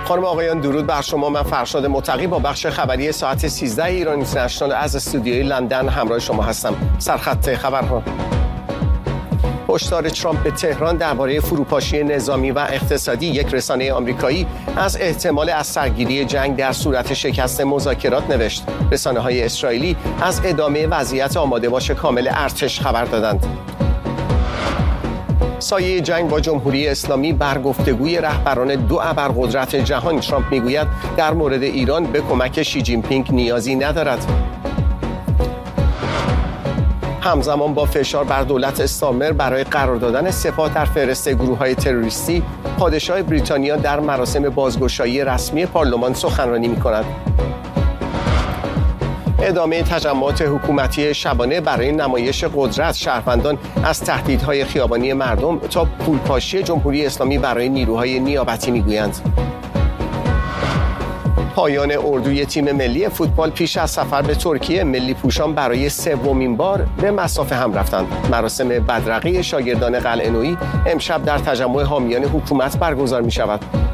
خانم آقایان درود بر شما. من فرشاد متقی با بخش خبری ساعت 13 ایران اینترنشنال از استودیوی لندن همراه شما هستم. سرخط خبرها: هشدار ترامپ به تهران درباره فروپاشی نظامی و اقتصادی. یک رسانه آمریکایی از احتمال از سرگیری جنگ در صورت شکست مذاکرات نوشت. رسانه‌های اسرائیلی از ادامه وضعیت آماده باش کامل ارتش خبر دادند. سایه جنگ با جمهوری اسلامی بر گفتگوی رهبران دو ابرقدرت جهان. ترامپ میگوید در مورد ایران به کمک شی جین پینگ نیازی ندارد. همزمان با فشار بر دولت استارمر برای قرار دادن سپاه در فهرست گروه‌های تروریستی، پادشاه بریتانیا در مراسم بازگشایی رسمی پارلمان سخنرانی می‌کند. ادامه تجمعات حکومتی شبانه برای نمایش قدرت. شهروندان از تهدیدهای خیابانی مردم تا پولپاشی جمهوری اسلامی برای نیروهای نیابتی میگویند. پایان اردوی تیم ملی فوتبال پیش از سفر به ترکیه. ملی پوشان برای سومین بار به مصاف هم رفتند. مراسم بدرقه شاگردان قلعه‌نویی امشب در تجمع حامیان حکومت برگزار می شود.